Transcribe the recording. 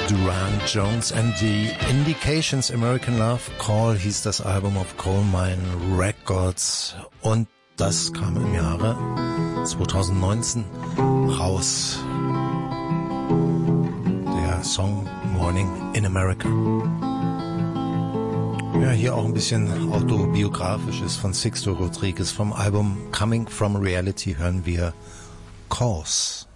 Duran Jones and the Indications, American Love Call hieß das Album auf Coal Mine Records und das kam im Jahre 2019 raus. Der Song Morning in America. Ja, hier auch ein bisschen autobiografisches von Sixto Rodriguez vom Album Coming from Reality hören wir Cause.